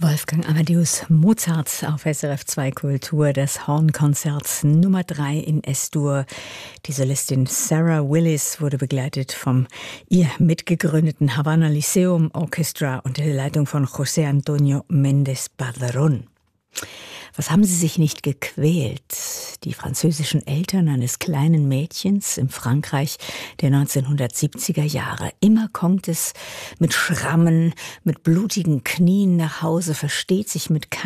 Wolfgang Amadeus Mozart auf SRF 2 Kultur, das Hornkonzert Nummer 3 in S-Dur. Die Solistin Sarah Willis wurde begleitet vom ihr mitgegründeten Havana Lyceum Orchestra unter der Leitung von José Antonio Méndez Padrón. Was haben sie sich nicht gequält? Die französischen Eltern eines kleinen Mädchens im Frankreich der 1970er Jahre. Immer kommt es mit Schrammen, mit blutigen Knien nach Hause, versteht sich mit